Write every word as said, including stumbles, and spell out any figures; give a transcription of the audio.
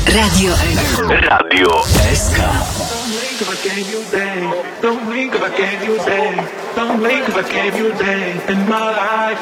Radio Radio S K. If I gave you a day, don't blink if I gave you a day, don't blink if I gave you a day in my life.